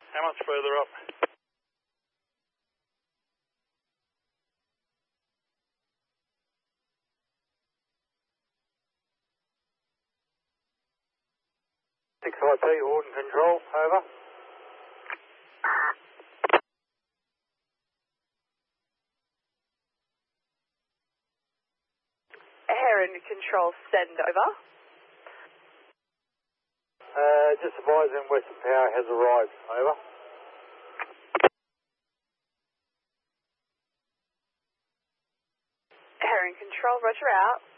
How much further up? IP, Horton Control, over. Heron Control, send over. Just advising Western Power has arrived, over. Heron Control, roger out.